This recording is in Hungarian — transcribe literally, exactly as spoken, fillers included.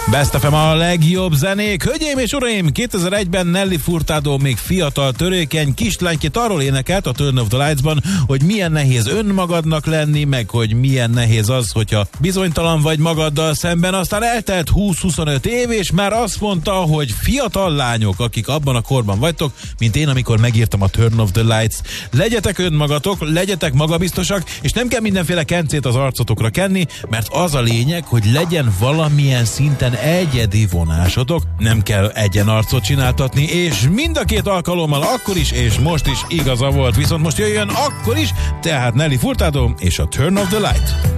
Best ef em a legjobb zenék. Hölgyeim és uraim, kétezer-egyben Nelly Furtado még fiatal, törékeny kislánykét arról énekelt a Turn of the Lights-ban, hogy milyen nehéz önmagadnak lenni, meg hogy milyen nehéz az, hogyha bizonytalan vagy magaddal szemben. Aztán eltelt húsz-huszonöt év, és már azt mondta, hogy fiatal lányok, akik abban a korban vagytok, mint én, amikor megírtam a Turn of the Lights, legyetek önmagatok, legyetek magabiztosak, és nem kell mindenféle kencét az arcotokra kenni, mert az a lényeg, hogy legyen valamilyen szinten egyedi vonásotok, nem kell egyenarcot csináltatni, és mind a két alkalommal akkor is, és most is igaza volt, viszont most jöjjön akkor is, tehát Nelly Furtado és a Turn of the Light.